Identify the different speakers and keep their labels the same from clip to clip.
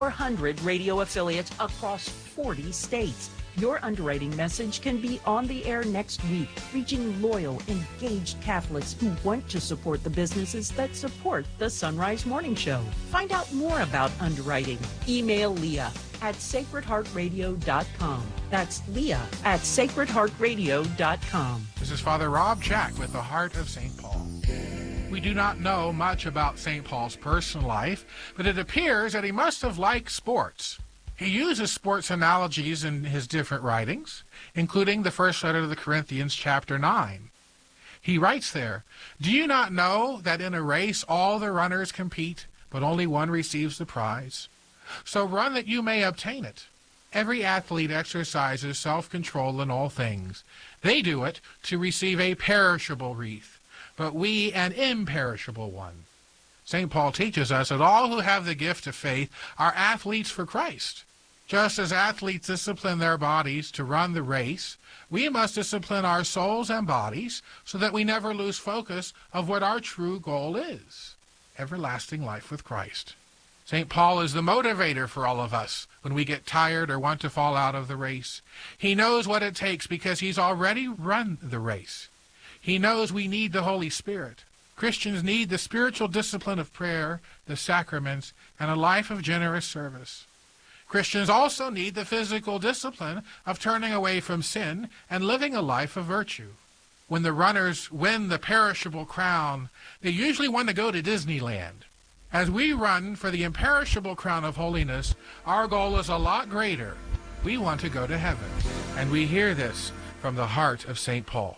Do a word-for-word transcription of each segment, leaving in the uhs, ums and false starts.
Speaker 1: four hundred radio affiliates across forty states. Your underwriting message can be on the air next week, reaching loyal, engaged Catholics who want to support the businesses that support the Sunrise Morning Show. Find out more about underwriting. Email Leah at sacred heart radio dot com. That's Leah at sacred heart radio dot com.
Speaker 2: This is Father Rob Jack with the Heart of Saint Paul. We do not know much about Saint Paul's personal life, but it appears that he must have liked sports. He uses sports analogies in his different writings, including the first letter to the Corinthians, chapter nine. He writes there, "Do you not know that in a race all the runners compete, but only one receives the prize? So run that you may obtain it. Every athlete exercises self-control in all things. They do it to receive a perishable wreath, but we an imperishable one." Saint Paul teaches us that all who have the gift of faith are athletes for Christ. Just as athletes discipline their bodies to run the race, we must discipline our souls and bodies so that we never lose focus of what our true goal is, everlasting life with Christ. Saint Paul is the motivator for all of us when we get tired or want to fall out of the race. He knows what it takes because he's already run the race. He knows we need the Holy Spirit. Christians need the spiritual discipline of prayer, the sacraments, and a life of generous service. Christians also need the physical discipline of turning away from sin and living a life of virtue. When the runners win the perishable crown, they usually want to go to Disneyland. As we run for the imperishable crown of holiness, our goal is a lot greater. We want to go to heaven. And we hear this from the heart of Saint Paul.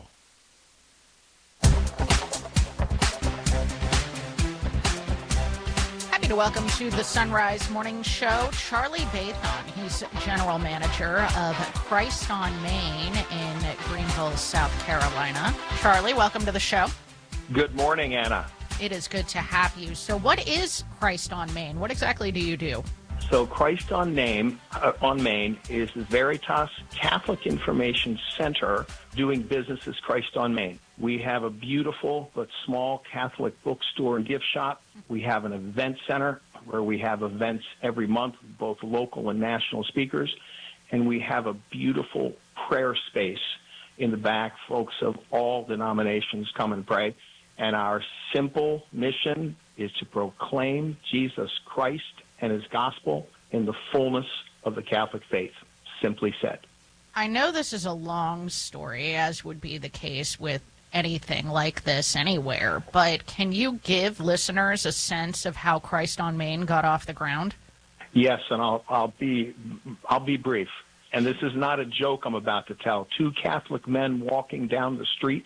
Speaker 3: To welcome to the Sunrise Morning Show, Charlie Bathon. He's general manager of Christ on Main in Greenville, South Carolina. Charlie, welcome to the show.
Speaker 4: Good morning, Anna.
Speaker 3: It is good to have you. So what is Christ on Main? What exactly do you do?
Speaker 4: So Christ on Main, uh, on Main is the Veritas Catholic Information Center doing business as Christ on Main. We have a beautiful but small Catholic bookstore and gift shop. We have an event center where we have events every month, both local and national speakers. And we have a beautiful prayer space in the back. Folks of all denominations come and pray. And our simple mission is to proclaim Jesus Christ and his gospel in the fullness of the Catholic faith, simply said.
Speaker 3: I know this is a long story, as would be the case with anything like this anywhere, but can you give listeners a sense of how Christ on Main got off the ground?
Speaker 4: Yes, and I'll, I'll be I'll be brief. And this is not a joke I'm about to tell. Two Catholic men walking down the street,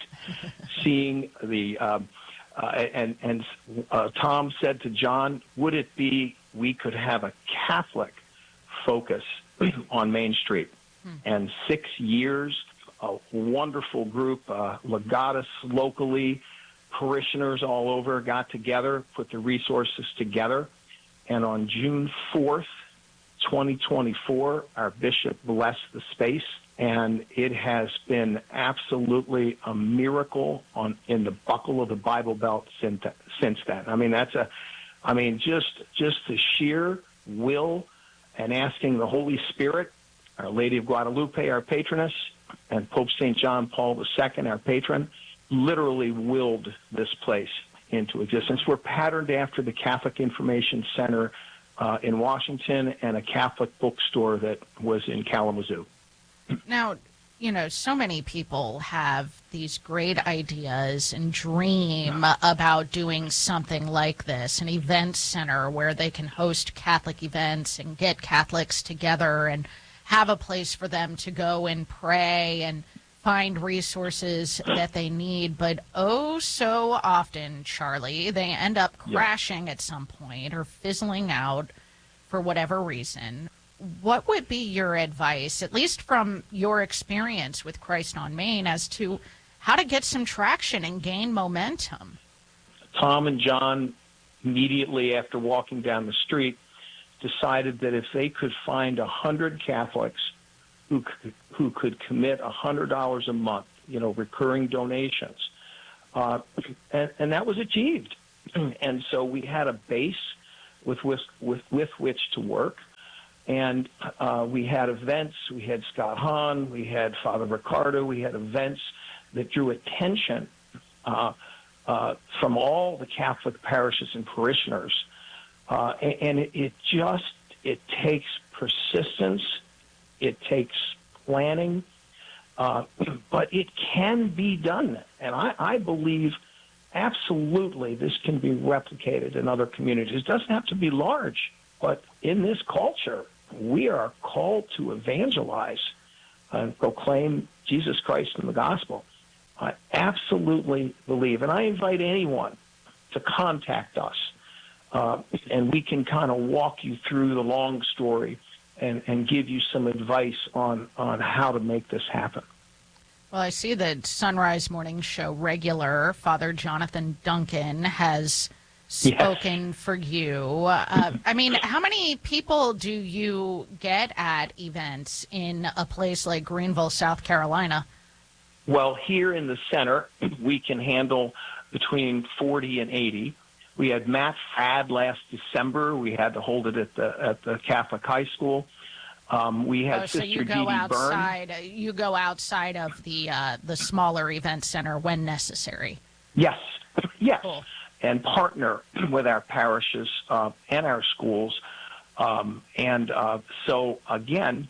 Speaker 4: seeing the um, uh, and and uh, Tom said to John, "Would it be we could have a Catholic focus on Main Street?" Hmm. And six years. A wonderful group, uh, legatus locally, parishioners all over got together, put the resources together, and on June fourth, twenty twenty-four, our bishop blessed the space, and it has been absolutely a miracle on in the buckle of the Bible Belt since, since then. I mean, that's a, I mean, just just the sheer will and asking the Holy Spirit, Our Lady of Guadalupe, our patroness, and Pope Saint John Paul the Second, our patron, literally willed this place into existence. We're patterned after the Catholic Information Center uh, in Washington and a Catholic bookstore that was in Kalamazoo.
Speaker 3: Now, you know, so many people have these great ideas and dream about doing something like this, an event center where they can host Catholic events and get Catholics together and have a place for them to go and pray and find resources that they need. But oh, so often, Charlie, they end up crashing yeah. at some point or fizzling out for whatever reason. What would be your advice, at least from your experience with Christ on Main, as to how to get some traction and gain momentum?
Speaker 4: Tom and John, immediately after walking down the street, decided that if they could find a hundred Catholics who could, who could commit a hundred dollars a month, you know, recurring donations, uh, and, and that was achieved. And so we had a base with with with, with which to work. And uh, we had events. We had Scott Hahn. We had Father Ricardo. We had events that drew attention uh, uh, from all the Catholic parishes and parishioners. Uh, and and it, it just, it takes persistence. It takes planning. Uh, but it can be done. And I, I believe absolutely this can be replicated in other communities. It doesn't have to be large, but in this culture, we are called to evangelize and proclaim Jesus Christ and the gospel. I absolutely believe, and I invite anyone to contact us, uh, and we can kind of walk you through the long story and, and give you some advice on, on how to make this happen.
Speaker 3: Well, I see that Sunrise Morning Show regular, Father Jonathan Duncan, has spoken yes. for you. Uh, I mean, how many people do you get at events in a place like Greenville, South Carolina?
Speaker 4: Well, here in the center, we can handle between forty and eighty. We had Matt Fradd last December. We had to hold it at the at the Catholic High School. Um, we had
Speaker 3: oh, so
Speaker 4: Sister
Speaker 3: you go
Speaker 4: Dee Dee
Speaker 3: outside.
Speaker 4: Byrne.
Speaker 3: You go outside of the uh, the smaller event center when necessary.
Speaker 4: Yes, yes,
Speaker 3: cool.
Speaker 4: And partner with our parishes uh, and our schools. Um, and uh, so again,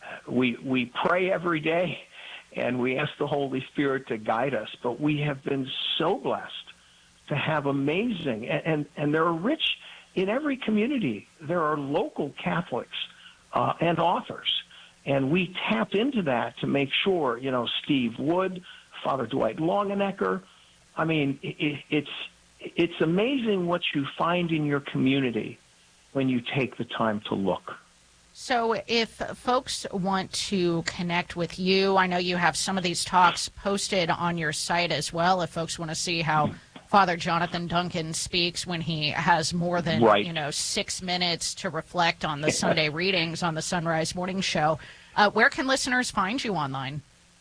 Speaker 4: we we pray every day, and we ask the Holy Spirit to guide us. But we have been so blessed to have amazing, and and, and there are rich in every community. There are local Catholics. Uh, and authors. And we tap into that to make sure, you know, Steve Wood, Father Dwight Longenecker. I mean, it, it's it's amazing what you find in your community when you take the time to look.
Speaker 3: So if folks want to connect with you, I know you have some of these talks posted on your site as well. If folks want to see how Father Jonathan Duncan speaks when he has more than,
Speaker 4: right.
Speaker 3: you know, six minutes to reflect on the Sunday readings on the Sunrise Morning Show. Uh, where can listeners find you online?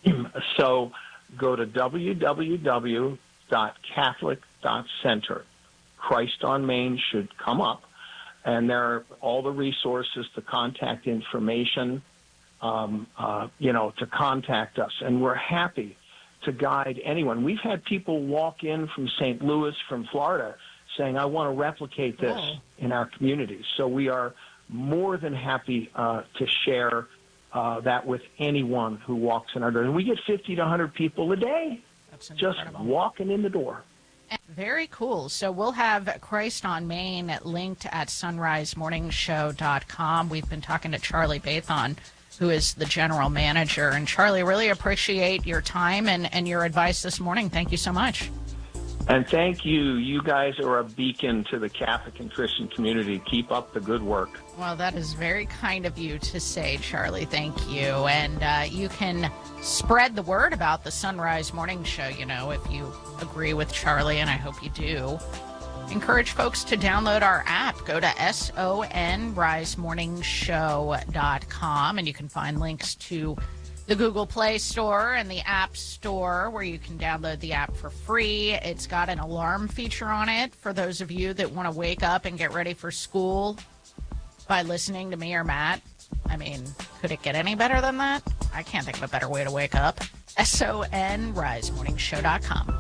Speaker 4: So go to w w w dot catholic dot center. Christ on Main should come up, and there are all the resources, the contact information, um, uh, you know, to contact us. And we're happy to guide anyone. We've had people walk in from Saint Louis, from Florida, saying, I want to replicate this oh. in our communities. So we are more than happy uh, to share uh, that with anyone who walks in our door. And we get fifty to one hundred people a day just walking in the door.
Speaker 3: Very cool. So we'll have Christ on Main linked at sunrise morning show dot com. We've been talking to Charlie Bathon, who is the general manager. And Charlie, really appreciate your time and, and your advice this morning. Thank you so much.
Speaker 4: And thank you. You guys are a beacon to the Catholic and Christian community. Keep up the good work.
Speaker 3: Well, that is very kind of you to say, Charlie. Thank you. And uh, you can spread the word about the Sunrise Morning Show, you know, if you agree with Charlie, and I hope you do. Encourage folks to download our app. Go to S O N rise morning show dot com, and you can find links to the Google Play Store and the App Store, where you can download the app for free. It's got an alarm feature on it for those of you that want to wake up and get ready for school by listening to me or Matt. I mean, could it get any better than that? I can't think of a better way to wake up. S O N rise morning show dot com.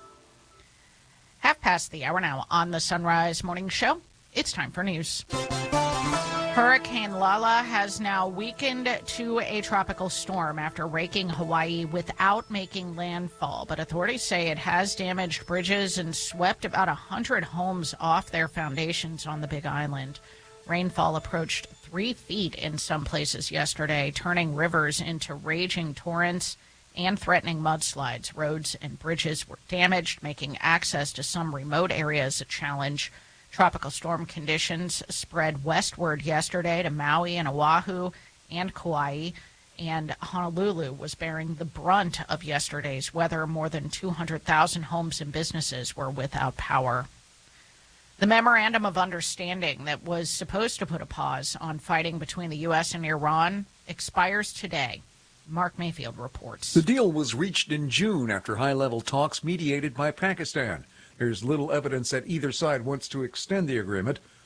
Speaker 3: Half past the hour now on the Sunrise Morning Show. It's time for news. Hurricane Lala has now weakened to a tropical storm after raking Hawaii without making landfall. But authorities say it has damaged bridges and swept about one hundred homes off their foundations on the Big Island. Rainfall approached three feet in some places yesterday, turning rivers into raging torrents and threatening mudslides. Roads and bridges were damaged, making access to some remote areas a challenge. Tropical storm conditions spread westward yesterday to Maui and Oahu and Kauai, and Honolulu was bearing the brunt of yesterday's weather. More than two hundred thousand homes and businesses were without power. The memorandum of understanding that was supposed to put a pause on fighting between the U S and Iran expires today. Mark Mayfield reports.
Speaker 5: The deal was reached in June after high-level talks mediated by Pakistan. There's little evidence that either side wants to extend the agreement.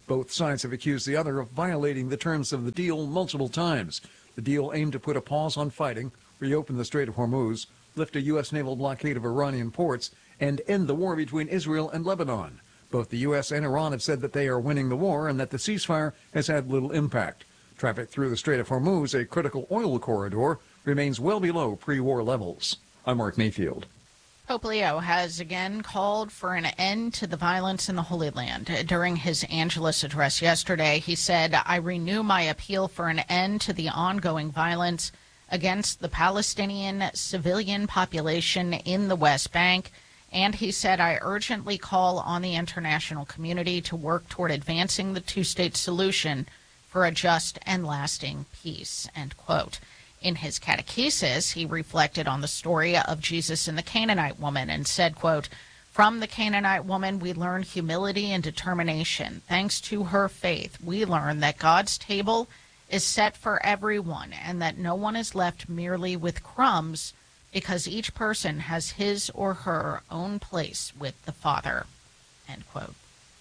Speaker 5: Both sides have accused the other of violating the terms of the deal multiple times. The deal aimed to put a pause on fighting, reopen the Strait of Hormuz, lift a U S naval blockade of Iranian ports, and end the war between Israel and Lebanon. Both the U S and Iran have said that they are winning the war and that the ceasefire has had little impact. Traffic through the Strait of Hormuz, a critical oil corridor, remains well below pre-war levels. I'm Mark Mayfield.
Speaker 3: Pope Leo has again called for an end to the violence in the Holy Land. During his Angelus address yesterday, he said, "I renew my appeal for an end to the ongoing violence against the Palestinian civilian population in the West Bank." And he said, "I urgently call on the international community to work toward advancing the two-state solution for a just and lasting peace," end quote. In his catechesis, he reflected on the story of Jesus and the Canaanite woman and said, quote, "From the Canaanite woman, we learn humility and determination. Thanks to her faith, we learn that God's table is set for everyone and that no one is left merely with crumbs because each person has his or her own place with the Father," end quote.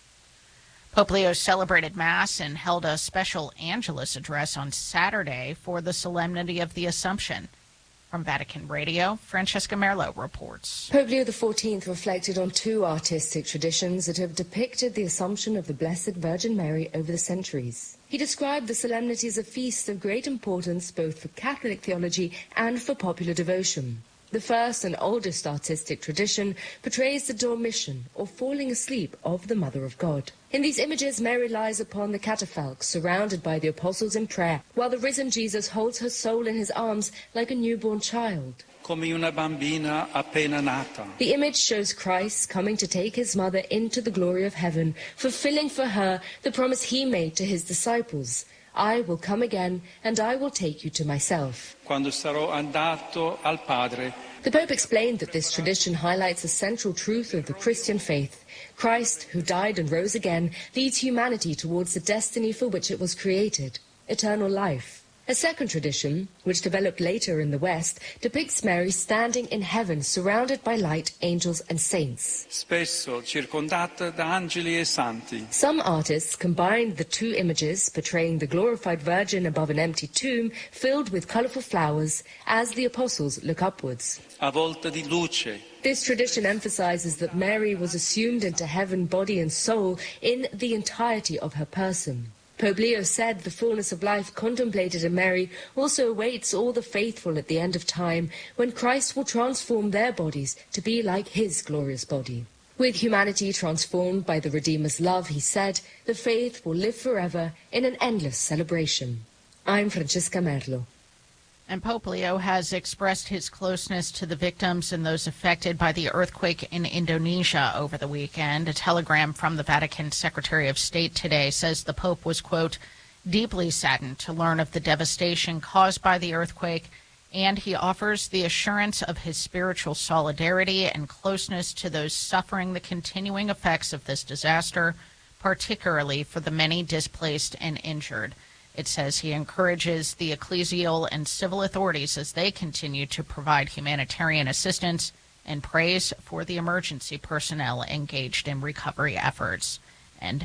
Speaker 3: Pope Leo celebrated Mass and held a special Angelus address on Saturday for the Solemnity of the Assumption. From Vatican Radio, Francesca Merlo reports.
Speaker 6: Pope Leo the fourteenth reflected on two artistic traditions that have depicted the Assumption of the Blessed Virgin Mary over the centuries. He described the solemnity as a feast of great importance both for Catholic theology and for popular devotion. The first and oldest artistic tradition portrays the dormition, or falling asleep, of the Mother of God. In these images, Mary lies upon the catafalque, surrounded by the apostles in prayer, while the risen Jesus holds her soul in his arms like a newborn child.
Speaker 7: Come una bambina appena nata.
Speaker 6: The image shows Christ coming to take his mother into the glory of heaven, fulfilling for her the promise he made to his disciples. "I will come again, and I will take you to myself."
Speaker 7: Quando sarò andato al Padre.
Speaker 6: The Pope explained that this tradition highlights a central truth of the Christian faith. Christ, who died and rose again, leads humanity towards the destiny for which it was created, eternal life. A second tradition, which developed later in the West, depicts Mary standing in heaven surrounded by light, angels and saints.
Speaker 7: Spesso circondata da angeli e santi.
Speaker 6: Some artists combined the two images, portraying the glorified Virgin above an empty tomb filled with colorful flowers as the apostles look upwards.
Speaker 7: Avvolta di luce.
Speaker 6: This tradition emphasizes that Mary was assumed into heaven, body and soul, in the entirety of her person. Pope Leo said the fullness of life contemplated in Mary also awaits all the faithful at the end of time, when Christ will transform their bodies to be like his glorious body. With humanity transformed by the Redeemer's love, he said, the faith will live forever in an endless celebration. I'm Francesca Merlo.
Speaker 3: And Pope Leo has expressed his closeness to the victims and those affected by the earthquake in Indonesia over the weekend. A telegram from the Vatican Secretary of State today says the Pope was, quote, deeply saddened to learn of the devastation caused by the earthquake, and he offers the assurance of his spiritual solidarity and closeness to those suffering the continuing effects of this disaster, particularly for the many displaced and injured. It says he encourages the ecclesial and civil authorities as they continue to provide humanitarian assistance and prays for the emergency personnel engaged in recovery efforts. And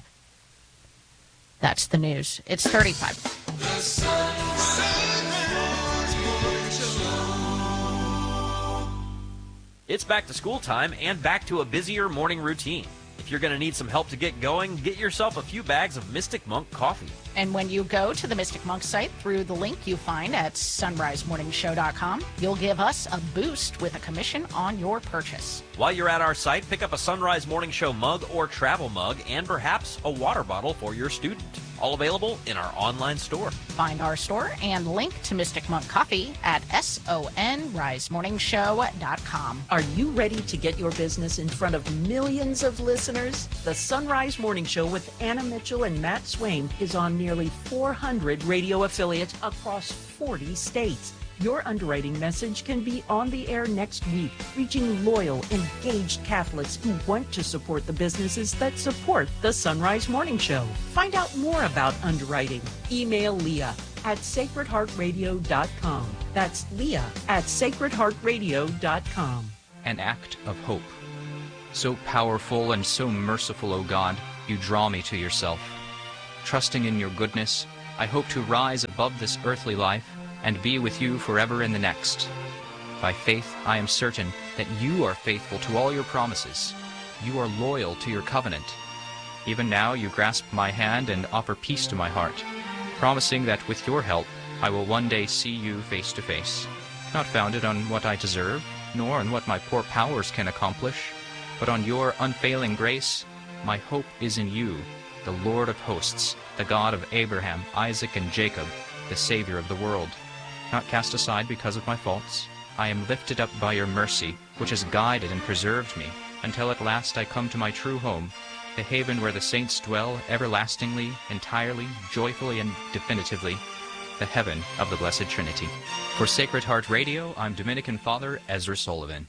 Speaker 3: that's the news. It's thirty-five.
Speaker 8: It's back to school time and back to a busier morning routine. If you're going to need some help to get going, get yourself a few bags of Mystic Monk coffee.
Speaker 3: And when you go to the Mystic Monk site through the link you find at sunrise morning show dot com, you'll give us a boost with a commission on your purchase.
Speaker 8: While you're at our site, pick up a Sunrise Morning Show mug or travel mug and perhaps a water bottle for your student. All available in our online store.
Speaker 3: Find our store and link to Mystic Monk Coffee at sunrise morning show dot com.
Speaker 1: Are you ready to get your business in front of millions of listeners? The Sunrise Morning Show with Anna Mitchell and Matt Swain is on nearly four hundred radio affiliates across forty states. Your underwriting message can be on the air next week, reaching loyal, engaged Catholics who want to support the businesses that support the Sunrise Morning Show. Find out more about underwriting. Email Leah at sacred heart radio dot com. That's Leah at sacred heart radio dot com.
Speaker 9: An act of hope. So powerful and so merciful, O God, you draw me to yourself. trusting in your goodness, I hope to rise above this earthly life and be with you forever in the next. By faith, I am certain that you are faithful to all your promises. You are loyal to your covenant. Even now you grasp my hand and offer peace to my heart, promising that with your help I will one day see you face to face, not founded on what I deserve, nor on what my poor powers can accomplish, but on your unfailing grace. My hope is in you, the Lord of hosts, the God of Abraham, Isaac, and Jacob, the Savior of the world. Not cast aside because of my faults, I am lifted up by your mercy, which has guided and preserved me, until at last I come to my true home, the haven where the saints dwell everlastingly, entirely, joyfully, and definitively, the heaven of the Blessed Trinity. For Sacred Heart Radio, I'm Dominican Father Ezra Sullivan.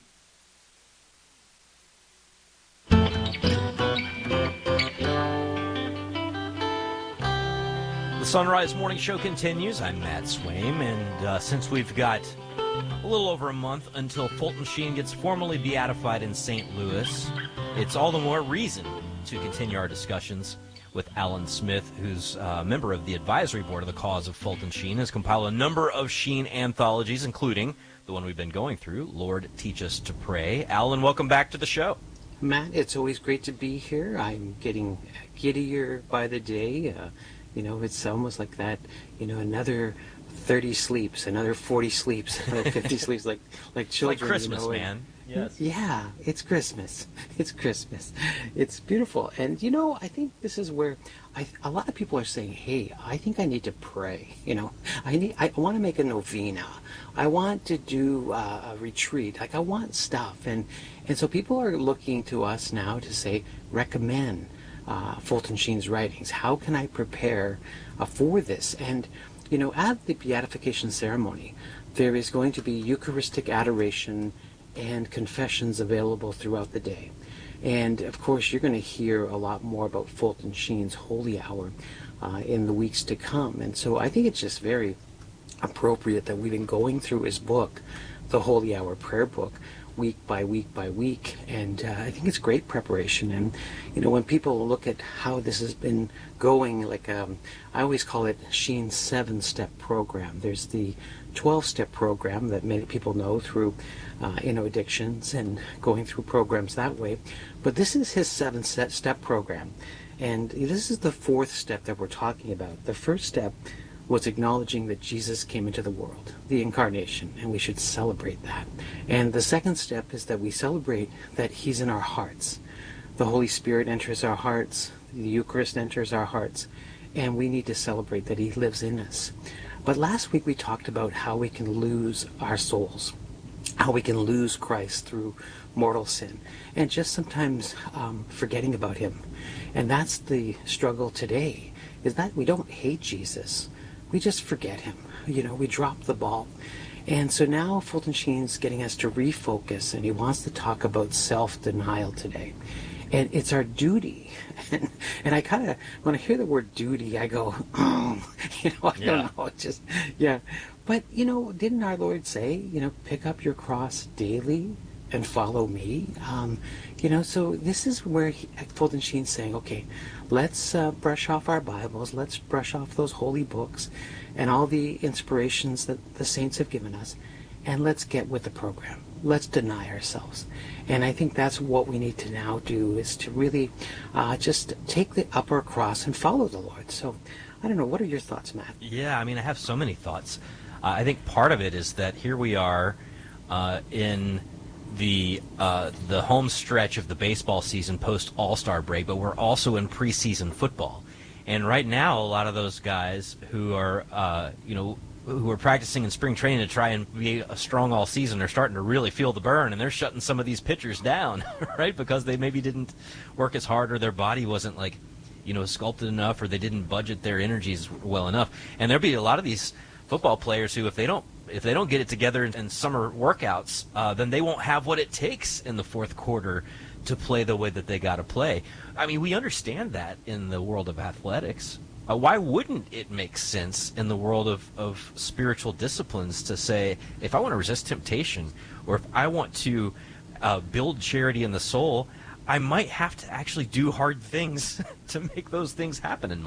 Speaker 8: The Sunrise Morning Show continues. I'm Matt Swaim, and uh, since we've got a little over a month until Fulton Sheen gets formally beatified in Saint Louis, it's all the more reason to continue our discussions with Alan Smith, who's a member of the advisory board of the cause of Fulton Sheen, has compiled a number of Sheen anthologies, including the one we've been going through, Lord Teach Us to Pray. Alan, welcome back to the show.
Speaker 10: Matt, it's always great to be here. I'm getting giddier by the day. Uh, you know, it's almost like that, you know, another thirty sleeps, another forty sleeps, another fifty sleeps, like like children.
Speaker 8: Like Christmas,
Speaker 10: you know,
Speaker 8: man. Yes.
Speaker 10: Yeah, it's Christmas. It's Christmas. It's beautiful. And, you know, I think this is where I, a lot of people are saying, hey, I think I need to pray. You know, I need, I want to make a novena. I want to do uh, a retreat. Like, I want stuff. And, and so people are looking to us now to say, recommend uh, Fulton Sheen's writings. How can I prepare uh, for this? And, you know, at the beatification ceremony, there is going to be Eucharistic adoration and confessions available throughout the day. And of course you're going to hear a lot more about Fulton Sheen's Holy Hour uh, in the weeks to come. And so I think it's just very appropriate that we've been going through his book, the Holy Hour Prayer Book, week by week by week. And uh, I think it's great preparation. And you know, when people look at how this has been going, like um, I always call it Sheen's seven-step program. There's the twelve-step program that many people know through uh, you know, addictions and going through programs that way. But this is his seven-step program. And this is the fourth step that we're talking about. The first step was acknowledging that Jesus came into the world, the incarnation, and we should celebrate that. And the second step is that we celebrate that he's in our hearts. The Holy Spirit enters our hearts, the Eucharist enters our hearts, and we need to celebrate that he lives in us. But last week we talked about how we can lose our souls, how we can lose Christ through mortal sin, and just sometimes um, forgetting about him. And that's the struggle today, is that we don't hate Jesus. We just forget him. You know, we drop the ball. And so now Fulton Sheen's getting us to refocus, and he wants to talk about self-denial today. And it's our duty. And, and I kind of, when I hear the word duty, I go, oh, you know, I yeah. don't know. It's just, yeah. But, you know, didn't our Lord say, you know, pick up your cross daily and follow me? Um, you know, so this is where he, Fulton Sheen's saying, okay, let's uh, brush off our Bibles, let's brush off those holy books and all the inspirations that the saints have given us, and let's get with the program. Let's deny ourselves. And I think that's what we need to now do, is to really uh, just take the upper cross and follow the Lord. So, I don't know, what are your thoughts, Matt?
Speaker 8: Yeah, I mean, I have so many thoughts. Uh, I think part of it is that here we are uh, in the uh, the home stretch of the baseball season post All-Star break, but we're also in preseason football. And right now, a lot of those guys who are, uh, you know, who are practicing in spring training to try and be a strong all season are starting to really feel the burn, and they're shutting some of these pitchers down, right? Because they maybe didn't work as hard, or their body wasn't, like, you know, sculpted enough, or they didn't budget their energies well enough. And there'll be a lot of these football players who, if they don't if they don't get it together in, in summer workouts, uh, then they won't have what it takes in the fourth quarter to play the way that they got to play. I mean, we understand that in the world of athletics. Uh, why wouldn't it make sense in the world of, of spiritual disciplines to say, if I want to resist temptation, or if I want to uh, build charity in the soul, I might have to actually do hard things to make those things happen in my life.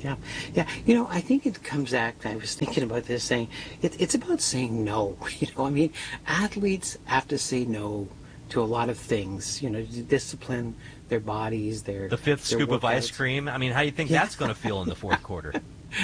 Speaker 10: Yeah, yeah. You know, I think it comes back. I was thinking about this, saying it, it's about saying no. You know, I mean, athletes have to say no to a lot of things. You know, to discipline their bodies, their
Speaker 8: the fifth
Speaker 10: their
Speaker 8: scoop
Speaker 10: workouts.
Speaker 8: of ice cream. I mean, how do you think
Speaker 10: Yeah.
Speaker 8: that's going to feel in the fourth quarter?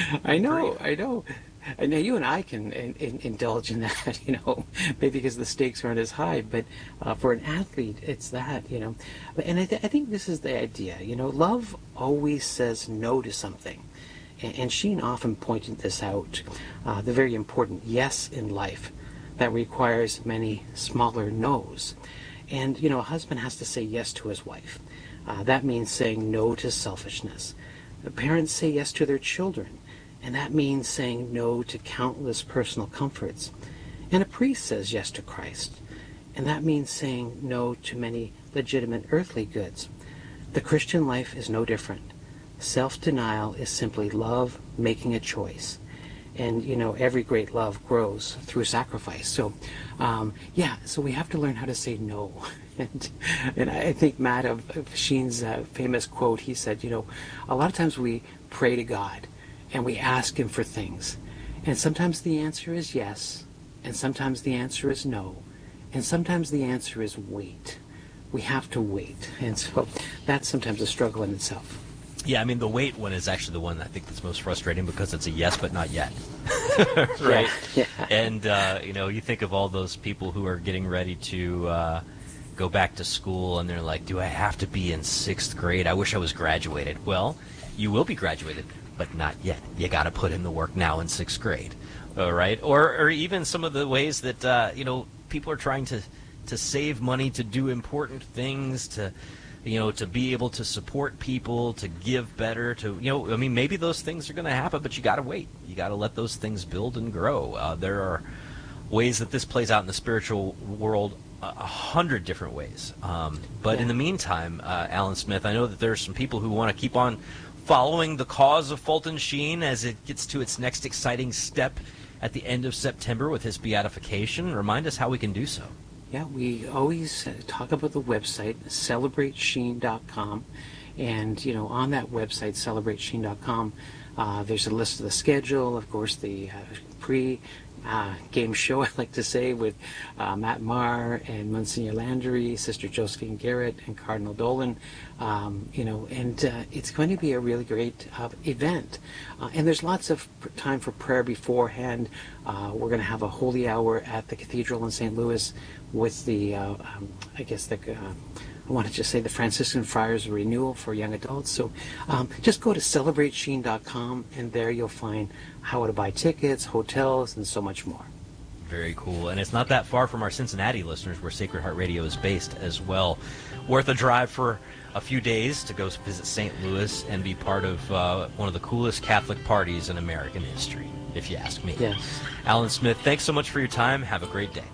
Speaker 10: I know,
Speaker 8: Great.
Speaker 10: I know. I know you and I can in, in, indulge in that, you know, maybe because the stakes aren't as high. But uh, for an athlete, it's that, you know. And I, th- I think this is the idea, you know, love always says no to something. And, and Sheen often pointed this out, uh, the very important yes in life that requires many smaller no's. And, you know, a husband has to say yes to his wife. Uh, that means saying no to selfishness. The parents say yes to their children. And that means saying no to countless personal comforts. And a priest says yes to Christ. And that means saying no to many legitimate earthly goods. The Christian life is no different. Self-denial is simply love making a choice. And, you know, every great love grows through sacrifice. So, um, yeah, so we have to learn how to say no. and and I think, Matt, of, of Sheen's uh, famous quote, he said, you know, a lot of times we pray to God and we ask him for things. And sometimes the answer is yes, and sometimes the answer is no, and sometimes the answer is wait. We have to wait. And so that's sometimes a struggle in itself.
Speaker 8: Yeah, I mean, the wait one is actually the one I think that's most frustrating because it's a yes, but not yet. Right?
Speaker 10: Yeah, yeah.
Speaker 8: And, uh, you know, you think of all those people who are getting ready to uh, go back to school, and they're like, do I have to be in sixth grade? I wish I was graduated. Well, you will be graduated, but not yet. You got to put in the work now in sixth grade. All right? Or, or even some of the ways that, uh, you know, people are trying to, to save money to do important things, to... you know, to be able to support people, to give better, to, you know, I mean, maybe those things are going to happen, but you got to wait. You got to let those things build and grow. Uh, there are ways that this plays out in the spiritual world, a hundred different ways. Um, but yeah. in the meantime, uh, Alan Smith, I know that there are some people who want to keep on following the cause of Fulton Sheen as it gets to its next exciting step at the end of September with his beatification. Remind us how we can do so.
Speaker 10: Yeah, we always uh, talk about the website, celebrate sheen dot com. And, you know, on that website, celebrate sheen dot com, uh, there's a list of the schedule, of course, the uh, pre uh, game show, I like to say, with uh, Matt Maher and Monsignor Landry, Sister Josephine Garrett, and Cardinal Dolan. Um, you know, and uh, it's going to be a really great uh, event. Uh, and there's lots of time for prayer beforehand. Uh, we're going to have a holy hour at the Cathedral in Saint Louis with the, uh, um, I guess, the, uh, I want to just say the Franciscan Friars Renewal for young adults. So um, just go to celebrate sheen dot com, and there you'll find how to buy tickets, hotels, and so much more.
Speaker 8: Very cool. And it's not that far from our Cincinnati listeners, where Sacred Heart Radio is based as well. Worth a drive for a few days to go visit Saint Louis and be part of uh, one of the coolest Catholic parties in American history, if you ask me.
Speaker 10: Yes.
Speaker 8: Alan Smith, thanks so much for your time. Have a great day.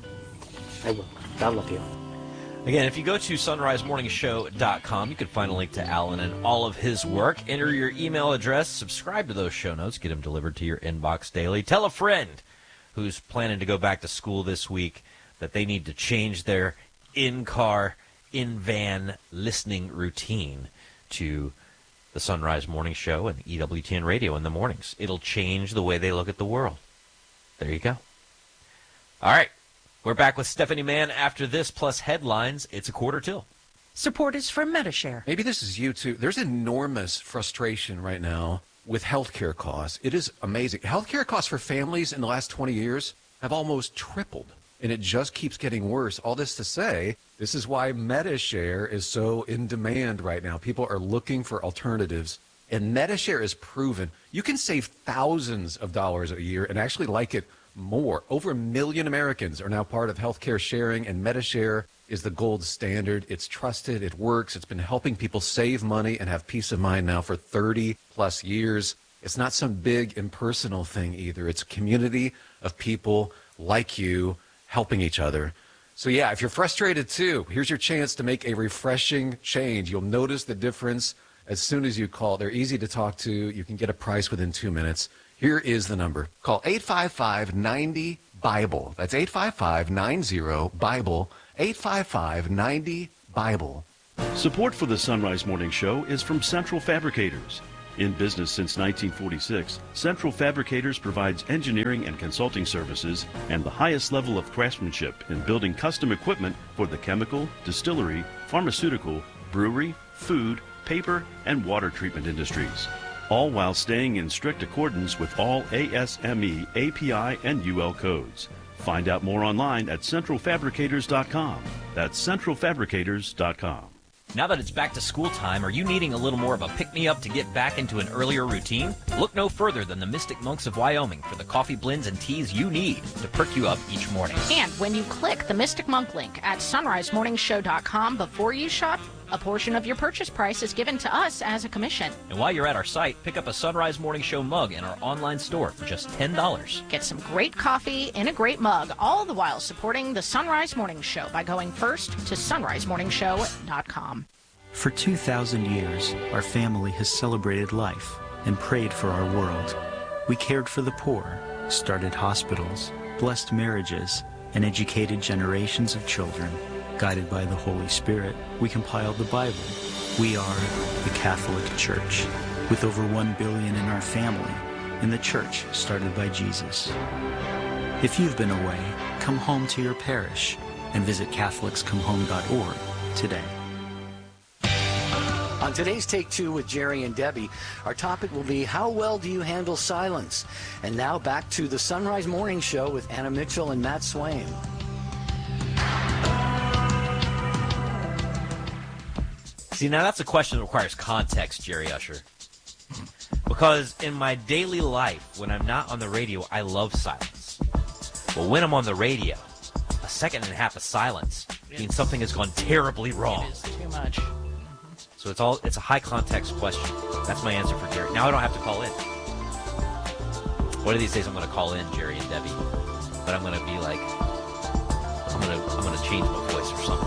Speaker 10: I will. God love you.
Speaker 8: Again, if you go to sunrise morning show dot com, you can find a link to Alan and all of his work. Enter your email address, subscribe to those show notes, get them delivered to your inbox daily. Tell a friend who's planning to go back to school this week that they need to change their in-car, in-van listening routine to the Sunrise Morning Show and E W T N Radio in the mornings. It'll change the way they look at the world. There you go. All right. We're back with Stephanie Mann after this, plus headlines. It's a quarter till.
Speaker 1: Support is from Metashare.
Speaker 11: Maybe this is you, too. There's enormous frustration right now with healthcare costs. It is amazing. Healthcare costs for families in the last twenty years have almost tripled, and it just keeps getting worse. All this to say, this is why Metashare is so in demand right now. People are looking for alternatives, and Metashare is proven. You can save thousands of dollars a year and actually like it more. Over a million Americans are now part of healthcare sharing, and Metashare is the gold standard. It's trusted. It works. It's been helping people save money and have peace of mind now for thirty plus years. It's not some big impersonal thing either. It's a community of people like you helping each other. So yeah, if you're frustrated too, here's your chance to make a refreshing change. You'll notice the difference as soon as you call. They're easy to talk to. You can get a price within two minutes. Here is the number. Call eight five five, nine zero, BIBLE. That's eight five five, nine zero, BIBLE. eight five five, nine zero, BIBLE.
Speaker 12: Support for the Sunrise Morning Show is from Central Fabricators. In business since nineteen forty-six, Central Fabricators provides engineering and consulting services and the highest level of craftsmanship in building custom equipment for the chemical, distillery, pharmaceutical, brewery, food, paper, and water treatment industries, all while staying in strict accordance with all A S M E, A P I, and U L codes. Find out more online at central fabricators dot com. That's central fabricators dot com.
Speaker 8: Now that it's back to school time, are you needing a little more of a pick-me-up to get back into an earlier routine? Look no further than the Mystic Monks of Wyoming for the coffee blends and teas you need to perk you up each morning.
Speaker 3: And when you click the Mystic Monk link at sunrise morning show dot com before you shop, a portion of your purchase price is given to us as a commission.
Speaker 8: And while you're at our site, pick up a Sunrise Morning Show mug in our online store for just ten dollars.
Speaker 3: Get some great coffee in a great mug, all the while supporting the Sunrise Morning Show by going first to sunrise morning show dot com.
Speaker 13: For two thousand years, our family has celebrated life and prayed for our world. We cared for the poor, started hospitals, blessed marriages, and educated generations of children. Guided by the Holy Spirit, we compiled the Bible. We are the Catholic Church, with over one billion in our family, and the church started by Jesus. If you've been away, come home to your parish and visit catholics come home dot org today.
Speaker 14: On today's Take Two with Jerry and Debbie, our topic will be how well do you handle silence? And now back to the Sunrise Morning Show with Anna Mitchell and Matt Swain.
Speaker 8: See, now that's a question that requires context, Jerry Usher. Because in my daily life, when I'm not on the radio, I love silence. But when I'm on the radio, a second and a half of silence means something has gone terribly wrong.
Speaker 3: It is too much.
Speaker 8: So it's all it's a high context question. That's my answer for Jerry. Now I don't have to call in. One of these days I'm going to call in Jerry and Debbie, but I'm going to be like, I'm going to I'm going to change my voice or something.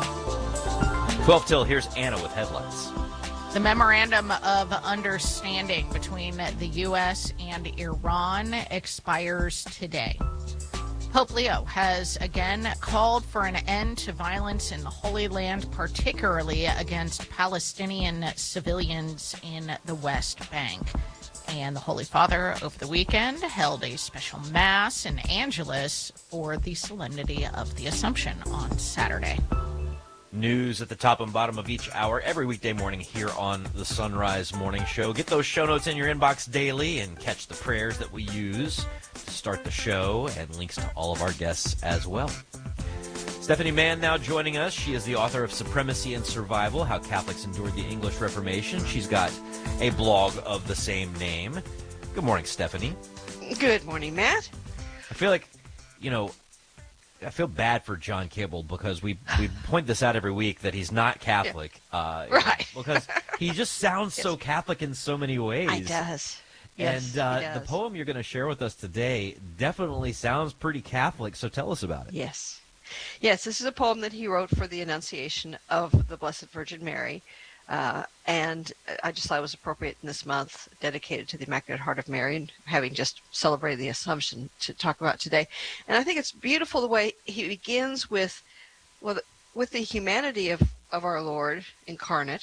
Speaker 8: twelve till, here's Anna with headlines.
Speaker 3: The Memorandum of Understanding between the U S and Iran expires today. Pope Leo has again called for an end to violence in the Holy Land, particularly against Palestinian civilians in the West Bank. And the Holy Father over the weekend held a special Mass in Angelus for the Solemnity of the Assumption on Saturday.
Speaker 8: News at the top and bottom of each hour every weekday morning here on the Sunrise Morning Show. Get those show notes in your inbox daily and catch the prayers that we use to start the show and links to all of our guests as well. Stephanie Mann now joining us. She is the author of Supremacy and Survival, How Catholics Endured the English Reformation. She's got a blog of the same name. Good morning, Stephanie.
Speaker 15: Good morning, Matt.
Speaker 8: I feel like, you know, I feel bad for John Kibble because we we point this out every week that he's not Catholic.
Speaker 15: Yeah.
Speaker 8: Uh,
Speaker 15: right.
Speaker 8: Because he just sounds so Catholic in so many ways.
Speaker 15: He does. Yes,
Speaker 8: and uh,
Speaker 15: he does.
Speaker 8: the poem you're going to share with us today definitely sounds pretty Catholic, so tell us about it.
Speaker 15: Yes. Yes, this is a poem that he wrote for the Annunciation of the Blessed Virgin Mary. Uh, and I just thought it was appropriate in this month dedicated to the Immaculate Heart of Mary, and having just celebrated the Assumption to talk about today. And I think it's beautiful the way he begins with, well, with the humanity of, of our Lord incarnate,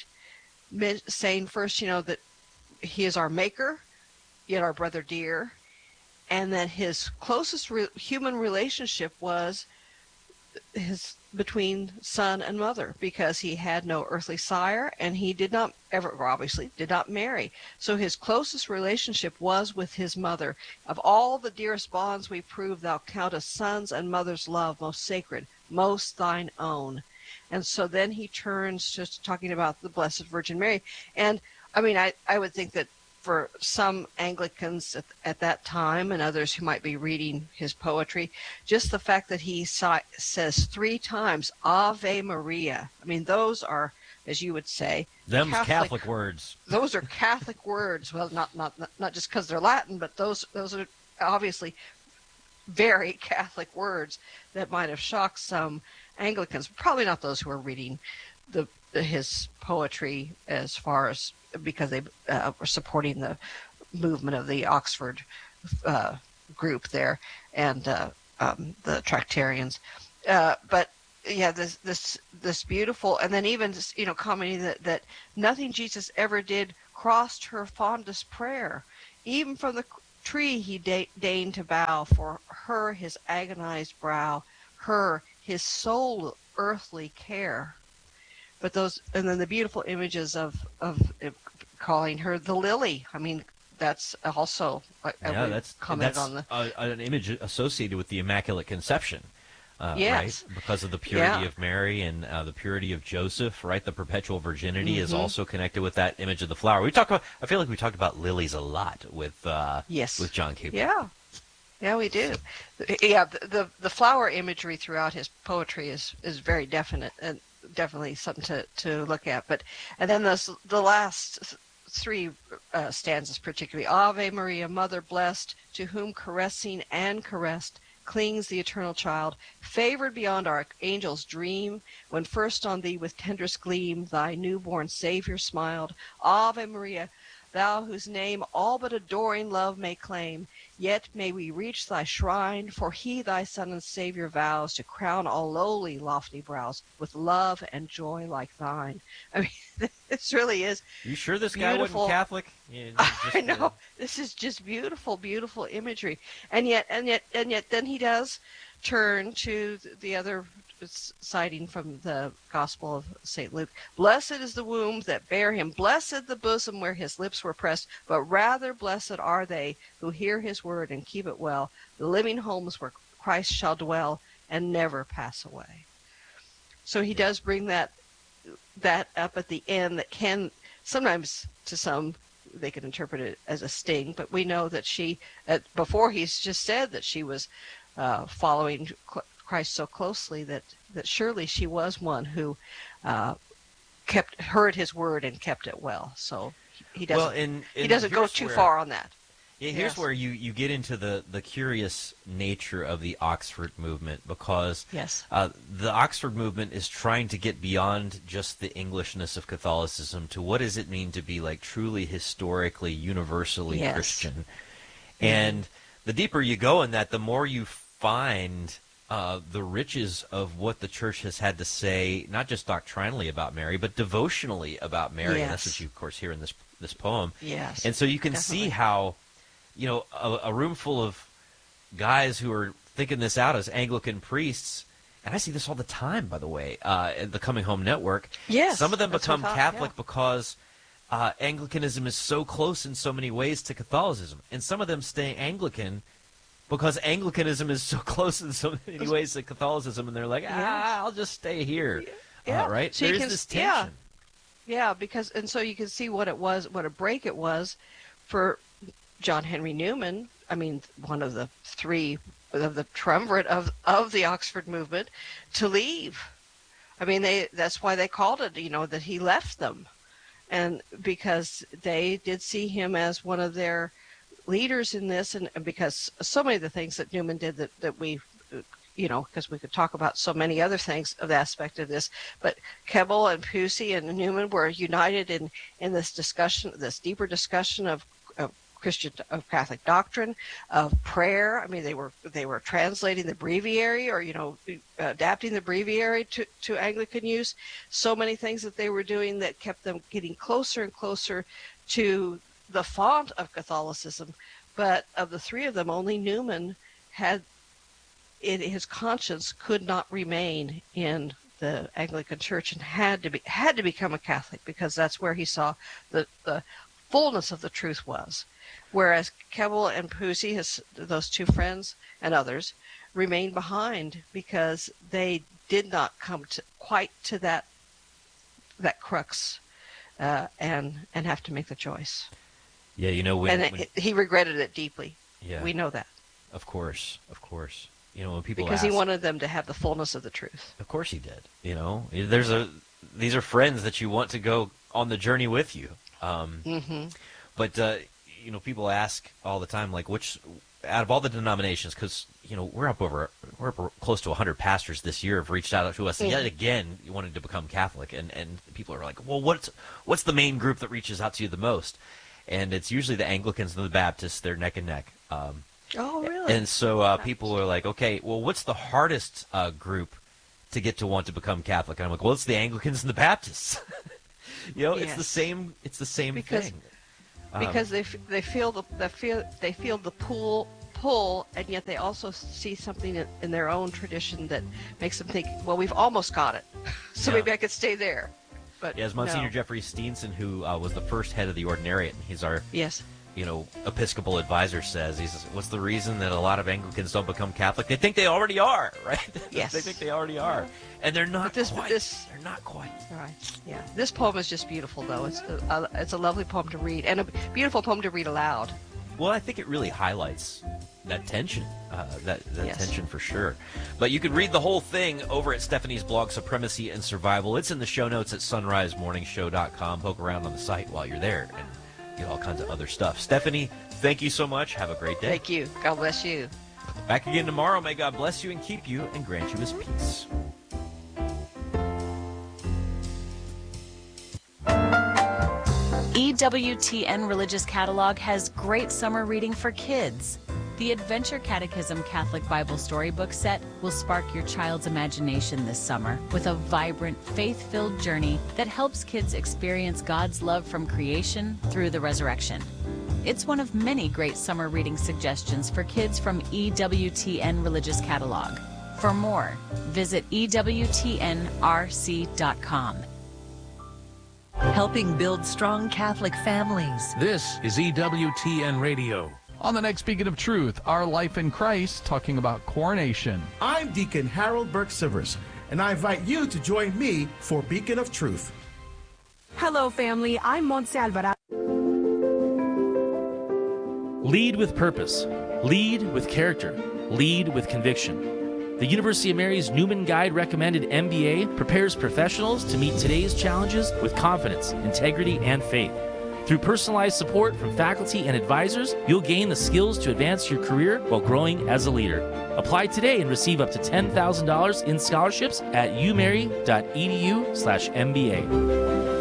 Speaker 15: saying first, you know, that he is our maker, yet our brother dear, and that his closest re- human relationship was his between son and mother, because he had no earthly sire and he did not ever, obviously, did not marry. So his closest relationship was with his mother. Of all the dearest bonds we prove, thou countest son's and mother's love most sacred, most thine own. And so then he turns to talking about the Blessed Virgin Mary. And I mean, I, I would think that for some Anglicans at, at that time and others who might be reading his poetry, just the fact that he saw, says three times Ave Maria. I mean, those are, as you would say,
Speaker 8: Them's
Speaker 15: Catholic,
Speaker 8: Catholic words.
Speaker 15: Those are Catholic words. Well, not not not just because they're Latin, but those those are obviously very Catholic words that might have shocked some Anglicans. Probably not those who are reading the, the his poetry as far as because they uh, were supporting the movement of the Oxford uh, group there and uh, um, the Tractarians. Uh, but yeah, this this this beautiful, and then even you know commenting that that nothing Jesus ever did crossed her fondest prayer. Even from the tree he de- deigned to bow, for her his agonized brow, her his sole earthly care. But those, and then the beautiful images of of calling her the lily. I mean, that's also a,
Speaker 8: yeah,
Speaker 15: a
Speaker 8: that's
Speaker 15: comment
Speaker 8: that's
Speaker 15: on the
Speaker 8: a, an image associated with the Immaculate Conception. Uh,
Speaker 15: yes.
Speaker 8: Right? Because of the purity
Speaker 15: yeah.
Speaker 8: of Mary and uh, the purity of Joseph, right? The perpetual virginity
Speaker 15: mm-hmm.
Speaker 8: is also connected with that image of the flower. We talk about, I feel like we talked about lilies a lot with uh,
Speaker 15: yes.
Speaker 8: with John Cooper.
Speaker 15: Yeah, yeah, we do. Yeah, the, the the flower imagery throughout his poetry is is very definite and definitely something to, to look at. But and then those the last three uh, stanzas, particularly Ave Maria, Mother blessed, to whom caressing and caressed clings the eternal child, favored beyond our angel's dream, when first on thee with tenderest gleam thy newborn Savior smiled. Ave Maria, thou whose name all but adoring love may claim, yet may we reach thy shrine, for he thy Son and Savior vows to crown all lowly lofty brows with love and joy like thine. I mean, this really is
Speaker 8: You sure this
Speaker 15: beautiful.
Speaker 8: guy wasn't Catholic? Yeah, just,
Speaker 15: I know.
Speaker 8: uh,
Speaker 15: This is just beautiful, beautiful imagery. And yet, and yet, and yet, then he does turn to the other citing from the Gospel of Saint Luke. Blessed is the womb that bare him, blessed the bosom where his lips were pressed, but rather blessed are they who hear his word and keep it well, the living homes where Christ shall dwell and never pass away. So he does bring that that up at the end that can sometimes, to some, they can interpret it as a sting, but we know that she, uh, before he's just said that she was uh, following Christ so closely that, that surely she was one who uh, kept heard his word and kept it well. So he doesn't
Speaker 8: well, and, and
Speaker 15: he doesn't go too
Speaker 8: where,
Speaker 15: far on that.
Speaker 8: Yeah, here's
Speaker 15: yes.
Speaker 8: where you, you get into the, the curious nature of the Oxford movement, because
Speaker 15: yes.
Speaker 8: uh, the Oxford movement is trying to get beyond just the Englishness of Catholicism to what does it mean to be like truly historically, universally
Speaker 15: yes.
Speaker 8: Christian.
Speaker 15: Mm-hmm.
Speaker 8: And the deeper you go in that, the more you find uh, the riches of what the church has had to say, not just doctrinally about Mary, but devotionally about Mary.
Speaker 15: Yes.
Speaker 8: And that's what you, of course, hear in this this poem.
Speaker 15: Yes.
Speaker 8: And so you can
Speaker 15: definitely.
Speaker 8: see how, you know, a, a room full of guys who are thinking this out as Anglican priests, and I see this all the time, by the way, uh, at the Coming Home Network.
Speaker 15: Yes,
Speaker 8: some of them
Speaker 15: that's
Speaker 8: become
Speaker 15: what I thought,
Speaker 8: Catholic
Speaker 15: yeah.
Speaker 8: because uh, Anglicanism is so close in so many ways to Catholicism, and some of them stay Anglican because Anglicanism is so close in so many ways to Catholicism, and they're like, ah,
Speaker 15: Yes.
Speaker 8: I'll just stay here.
Speaker 15: Yeah.
Speaker 8: Uh, right?
Speaker 15: So
Speaker 8: there
Speaker 15: you
Speaker 8: is
Speaker 15: can-
Speaker 8: this
Speaker 15: yeah.
Speaker 8: tension.
Speaker 15: Yeah, because and so you can see what it was, what a break it was for John Henry Newman. I mean, one of the three of the triumvirate of of the Oxford movement to leave. I mean, they that's why they called it, you know, that he left them, and because they did see him as one of their leaders in this, and, and because so many of the things that Newman did that that we. You know, because we could talk about so many other things of the aspect of this, but Keble and Pusey and Newman were united in, in this discussion, this deeper discussion of, of Christian, of Catholic doctrine, of prayer. I mean, they were they were translating the breviary, or you know, adapting the breviary to, to Anglican use. So many things that they were doing that kept them getting closer and closer to the font of Catholicism. But of the three of them, only Newman had. It, his conscience could not remain in the Anglican Church and had to be had to become a Catholic, because that's where he saw the, the fullness of the truth was. Whereas Keble and Pusey, his those two friends and others, remained behind because they did not come to quite to that that crux uh, and and have to make the choice.
Speaker 8: Yeah, you know, when,
Speaker 15: and
Speaker 8: when
Speaker 15: it, he regretted it deeply.
Speaker 8: Yeah.
Speaker 15: We know that.
Speaker 8: Of course, of course. You know, when people
Speaker 15: because
Speaker 8: ask,
Speaker 15: he wanted them to have the fullness of the truth.
Speaker 8: Of course he did. You know, there's a these are friends that you want to go on the journey with you. Um,
Speaker 15: mm-hmm.
Speaker 8: But uh, you know, people ask all the time, like, which out of all the denominations, because you know we're up over we're up close to one hundred pastors this year have reached out to us mm-hmm. yet again wanted to become Catholic, and and people are like, well, what's what's the main group that reaches out to you the most? And it's usually the Anglicans and the Baptists. They're neck and neck. Um,
Speaker 15: Oh, really?
Speaker 8: And so uh, people are like, okay, well, what's the hardest uh, group to get to want to become Catholic? And I'm like, well, it's the Anglicans and the Baptists. You know,
Speaker 15: Yes.
Speaker 8: it's the same. It's the same
Speaker 15: because,
Speaker 8: thing. Um,
Speaker 15: Because they f- they feel the they feel they feel the pull pull, and yet they also see something in, in their own tradition that makes them think, well, we've almost got it, so
Speaker 8: Yeah.
Speaker 15: maybe I could stay there. But
Speaker 8: yeah, as Monsignor
Speaker 15: no.
Speaker 8: Jeffrey Steenson, who uh, was the first head of the Ordinariate, and he's our
Speaker 15: Yes.
Speaker 8: you know, Episcopal advisor says, he says, what's the reason that a lot of Anglicans don't become Catholic? They think they already are, right?
Speaker 15: Yes.
Speaker 8: They think they already are. And they're not
Speaker 15: But this,
Speaker 8: quite.
Speaker 15: This,
Speaker 8: they're not quite.
Speaker 15: Right. Yeah. This poem is just beautiful, though. It's a, a, it's a lovely poem to read, and a beautiful poem to read aloud.
Speaker 8: Well, I think it really highlights that tension, uh, that, that
Speaker 15: Yes.
Speaker 8: tension for sure. But you can read the whole thing over at Stephanie's blog, Supremacy and Survival. It's in the show notes at sunrise morning show dot com. Poke around on the site while you're there and get all kinds of other stuff. Stephanie, thank you so much. Have a great day.
Speaker 15: Thank you. God bless you.
Speaker 8: Back again tomorrow. May God bless you and keep you and grant you his peace.
Speaker 16: E W T N Religious Catalog has great summer reading for kids. The Adventure Catechism Catholic Bible Storybook Set will spark your child's imagination this summer with a vibrant, faith-filled journey that helps kids experience God's love from creation through the resurrection. It's one of many great summer reading suggestions for kids from E W T N Religious Catalog. For more, visit E W T N R C dot com.
Speaker 17: Helping build strong Catholic families.
Speaker 18: This is E W T N Radio. On the next Beacon of Truth, Our Life in Christ, talking about coronation.
Speaker 19: I'm Deacon Harold Burke-Sivers, and I invite you to join me for Beacon of Truth.
Speaker 20: Hello, family. I'm Montse Alvarado.
Speaker 21: Lead with purpose. Lead with character. Lead with conviction. The University of Mary's Newman Guide recommended M B A prepares professionals to meet today's challenges with confidence, integrity, and faith. Through personalized support from faculty and advisors, you'll gain the skills to advance your career while growing as a leader. Apply today and receive up to ten thousand dollars in scholarships at umary.edu slash MBA.